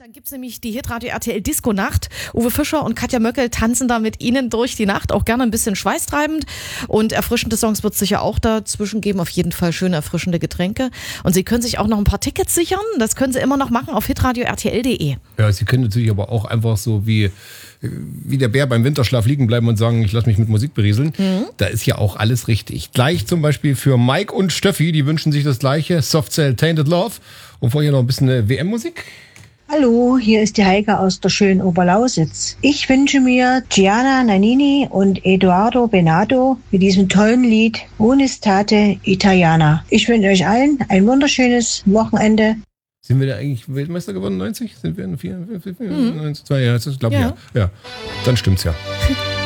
Dann gibt es nämlich die Hitradio RTL Disco-Nacht. Uwe Fischer und Katja Möckel tanzen da mit Ihnen durch die Nacht, auch gerne ein bisschen schweißtreibend. Und erfrischende Songs wird es sicher auch dazwischen geben, auf jeden Fall schöne erfrischende Getränke. Und Sie können sich auch noch ein paar Tickets sichern, das können Sie immer noch machen auf hitradio-rtl.de. Ja, Sie können natürlich aber auch einfach so wie der Bär beim Winterschlaf liegen bleiben und sagen, ich lasse mich mit Musik berieseln. Da ist ja auch alles richtig. Gleich zum Beispiel für Mike und Steffi, die wünschen sich das Gleiche, Soft Cell Tainted Love. Und vorher noch ein bisschen WM-Musik. Hallo, hier ist die Heike aus der schönen Oberlausitz. Ich wünsche mir Gianna Nannini und Edoardo Benado mit diesem tollen Lied Unistate Italiana. Ich wünsche euch allen ein wunderschönes Wochenende. Sind wir da eigentlich Weltmeister geworden, 90? Sind wir in 4, 90, 2, ja, das glaube ich, ja. Dann stimmt's ja.